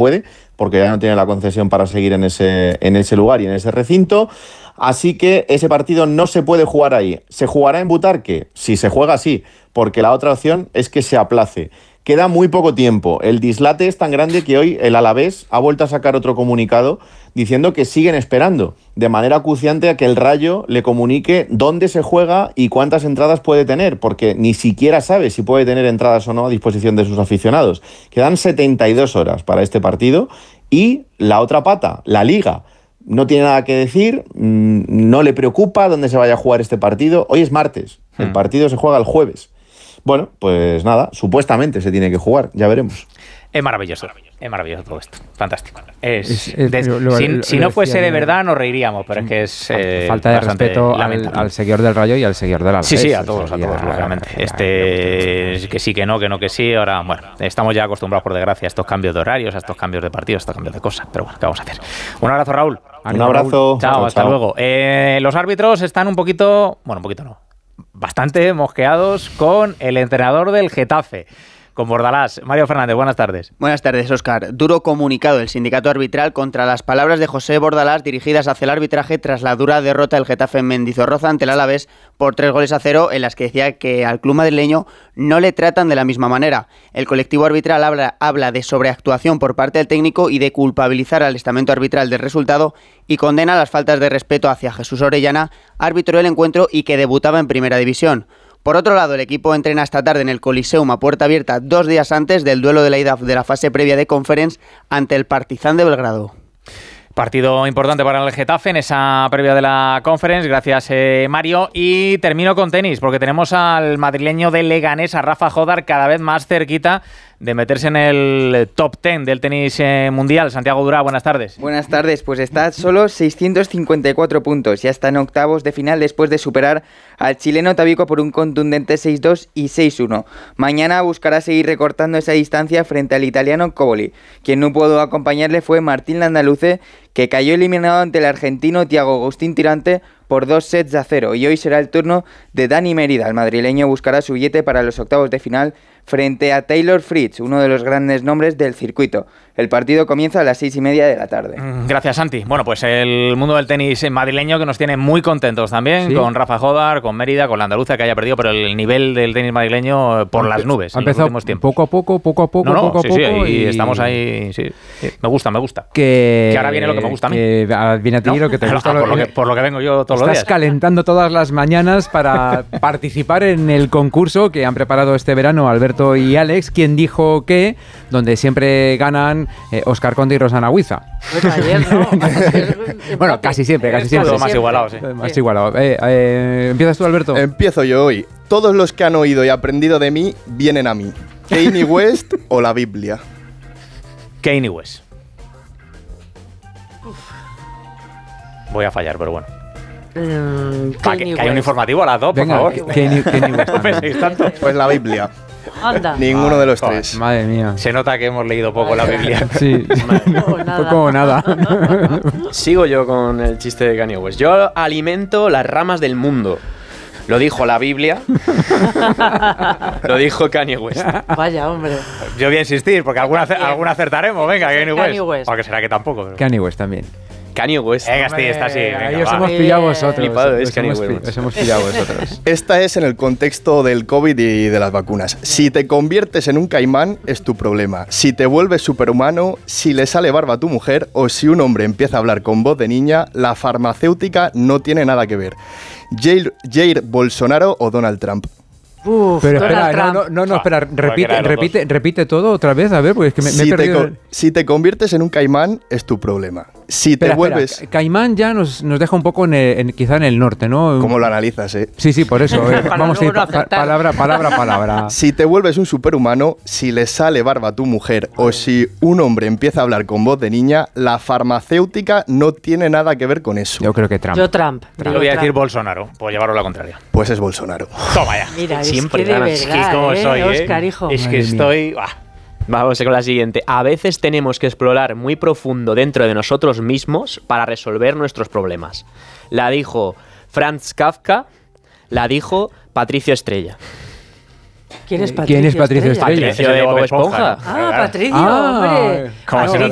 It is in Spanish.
puede, porque ya no tiene la concesión para seguir en ese lugar y en ese recinto. Así que ese partido no se puede jugar ahí. ¿Se jugará en Butarque? Si se juega, sí, porque la otra opción es que se aplace. Queda muy poco tiempo. El dislate es tan grande que hoy el Alavés ha vuelto a sacar otro comunicado diciendo que siguen esperando de manera acuciante a que el Rayo le comunique dónde se juega y cuántas entradas puede tener, porque ni siquiera sabe si puede tener entradas o no a disposición de sus aficionados. Quedan 72 horas para este partido y la otra pata, la Liga, no tiene nada que decir, no le preocupa dónde se vaya a jugar este partido. Hoy es martes, el partido se juega el jueves. Bueno, pues nada, supuestamente se tiene que jugar, ya veremos. Es maravilloso todo esto, fantástico. Si no fuese de verdad nos reiríamos, pero es que es falta de respeto al seguidor del Rayo y al seguidor del Alavés. Sí, a todos, lógicamente. Que sí, que no, que sí. Ahora, bueno, estamos ya acostumbrados, por desgracia, a estos cambios de horarios, a estos cambios de partidos, a estos cambios de cosas, pero bueno, ¿qué vamos a hacer? Un abrazo, Raúl. Un abrazo. Chao, hasta luego. Los árbitros están bastante mosqueados con el entrenador del Getafe, con Bordalás. Mario Fernández, buenas tardes. Buenas tardes, Óscar. Duro comunicado del sindicato arbitral contra las palabras de José Bordalás dirigidas hacia el arbitraje tras la dura derrota del Getafe en Mendizorroza ante el Alavés por 3-0, en las que decía que al club madrileño no le tratan de la misma manera. El colectivo arbitral habla de sobreactuación por parte del técnico y de culpabilizar al estamento arbitral del resultado y condena las faltas de respeto hacia Jesús Orellana, árbitro del encuentro y que debutaba en Primera División. Por otro lado, el equipo entrena esta tarde en el Coliseum a puerta abierta 2 días antes del duelo de la ida de la fase previa de Conference ante el Partizan de Belgrado. Partido importante para el Getafe en esa previa de la Conference. Gracias, Mario. Y termino con tenis, porque tenemos al madrileño de Leganés, a Rafa Jodar, cada vez más cerquita de meterse en el top 10 del tenis mundial. Santiago Durá, buenas tardes. Buenas tardes, pues está a solo 654 puntos. Ya está en octavos de final después de superar al chileno Tabico por un contundente 6-2 y 6-1. Mañana buscará seguir recortando esa distancia frente al italiano Coboli. Quien no pudo acompañarle fue Martín Landaluce, que cayó eliminado ante el argentino Thiago Agustín Tirante por 2-0. Y hoy será el turno de Dani Mérida. El madrileño buscará su billete para los octavos de final frente a Taylor Fritz, uno de los grandes nombres del circuito. El partido comienza a las 6:30 de la tarde. Gracias, Santi. Bueno, pues el mundo del tenis madrileño que nos tiene muy contentos también, ¿sí? Con Rafa Jodar, con Mérida, con la andaluza que haya perdido, pero el nivel del tenis madrileño por las nubes. Ha empezado poco a poco. Y estamos ahí. Sí. Me gusta. Que ahora viene lo que me gusta a mí. Viene a ti lo que te gusta. Por lo que vengo yo todos los días. Estás calentando todas las mañanas para participar en el concurso que han preparado este verano Alberto y Alex, quien dijo que donde siempre ganan Óscar Conde y Rosana Huiza. Bueno, ayer no. Bueno, casi siempre. Todo más igualado, sí. Más igualado. ¿Empiezas tú, Alberto? Empiezo yo hoy. Todos los que han oído y aprendido de mí vienen a mí. Kanye West o la Biblia. Kanye West. Voy a fallar, pero bueno. Que hay un informativo a las 2, por favor. No penséis tanto. Pues la Biblia. Anda. Ninguno de los tres. Madre mía. Se nota que hemos leído poco la Biblia. Sí. Fue como nada. Sigo yo con el chiste de Kanye West. Yo alimento las ramas del mundo. Lo dijo la Biblia. Lo dijo Kanye West. Vaya, hombre. Yo voy a insistir, porque alguna acertaremos. Venga, Kanye West. Porque será que tampoco. Pero... Kanye West también. Kanye West. Venga, está así. Ahí os hemos pillado vosotros. Os hemos pillado vosotros. Esta es en el contexto del COVID y de las vacunas. Si te conviertes en un caimán, es tu problema. Si te vuelves superhumano, si le sale barba a tu mujer o si un hombre empieza a hablar con voz de niña, la farmacéutica no tiene nada que ver. Jair Bolsonaro o Donald Trump. Pero espera, espera, repite todo otra vez, a ver, porque es que me he perdido. Si te conviertes en un caimán, es tu problema. Si te vuelves... Espera, caimán ya nos deja un poco quizá en el norte, ¿no? ¿Cómo lo analizas, Sí, por eso. Vamos a ir palabra. Si te vuelves un superhumano, si le sale barba a tu mujer o si un hombre empieza a hablar con voz de niña, la farmacéutica no tiene nada que ver con eso. Yo creo que Trump. Yo Trump. Yo voy a decir Bolsonaro, por llevarlo a la contraria. Pues es Bolsonaro. Toma ya. Mira, siempre es que de verdad, es que como soy, Óscar, hijo. Es que estoy... Vamos con la siguiente. A veces tenemos que explorar muy profundo dentro de nosotros mismos para resolver nuestros problemas. La dijo Franz Kafka, la dijo Patricio Estrella. ¿Quién es Patricio Estrella? Patricio de Bob Esponja. Patricio, hombre.